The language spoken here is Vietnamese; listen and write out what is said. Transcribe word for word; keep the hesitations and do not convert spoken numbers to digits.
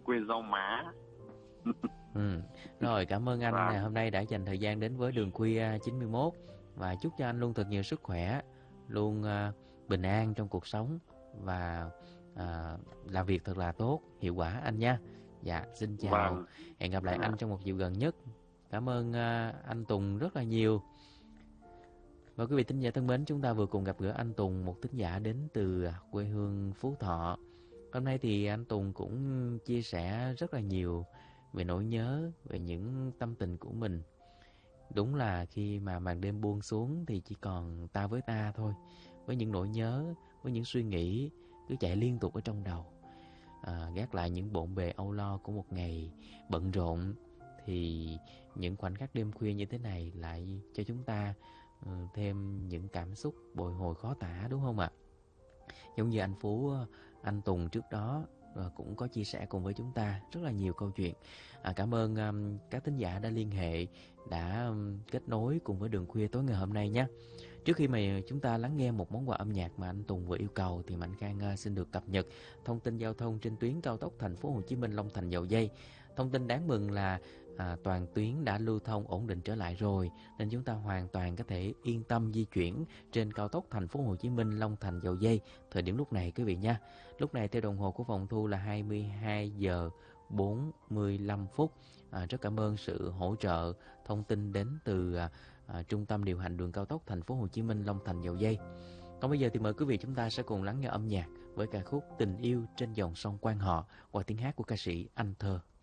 quê rau má. Ừ. Rồi, cảm ơn anh Và hôm nay đã dành thời gian đến với Đường Khuya chín mươi mốt, và chúc cho anh luôn thật nhiều sức khỏe, luôn uh, bình an trong cuộc sống, và uh, làm việc thật là tốt, hiệu quả anh nha. Dạ, xin chào. vâng, Hẹn gặp lại dạ, anh trong một dịp gần nhất. Cảm ơn uh, anh Tùng rất là nhiều. Và quý vị thính giả thân mến, chúng ta vừa cùng gặp gỡ anh Tùng, một thính giả đến từ quê hương Phú Thọ. Hôm nay thì anh Tùng cũng chia sẻ rất là nhiều về nỗi nhớ, về những tâm tình của mình. Đúng là khi mà màn đêm buông xuống thì chỉ còn ta với ta thôi, với những nỗi nhớ, với những suy nghĩ cứ chạy liên tục ở trong đầu. À, gác lại những bộn bề âu lo của một ngày bận rộn, thì những khoảnh khắc đêm khuya như thế này lại cho chúng ta uh, thêm những cảm xúc bồi hồi khó tả, đúng không ạ? Giống như anh Phú, anh Tùng trước đó uh, cũng có chia sẻ cùng với chúng ta rất là nhiều câu chuyện. À, cảm ơn um, các thính giả đã liên hệ, đã um, kết nối cùng với Đường Khuya tối ngày hôm nay nhé. Trước khi mà chúng ta lắng nghe một món quà âm nhạc mà anh Tùng vừa yêu cầu, thì Mạnh Khang uh, xin được cập nhật thông tin giao thông trên tuyến cao tốc thành phố Hồ Chí Minh Long Thành Dầu Giây. Thông tin đáng mừng là à, toàn tuyến đã lưu thông ổn định trở lại rồi, nên chúng ta hoàn toàn có thể yên tâm di chuyển trên cao tốc thành phố Hồ Chí Minh Long Thành Dầu Giây thời điểm lúc này quý vị nha. Lúc này theo đồng hồ của phòng thu là hai mươi hai giờ bốn mươi lăm phút. À, rất cảm ơn sự hỗ trợ thông tin đến từ à, à, trung tâm điều hành đường cao tốc thành phố Hồ Chí Minh Long Thành Dầu Giây. Còn bây giờ thì mời quý vị chúng ta sẽ cùng lắng nghe âm nhạc với ca khúc Tình Yêu Trên Dòng Sông Quan Họ qua tiếng hát của ca sĩ Anh Thơ.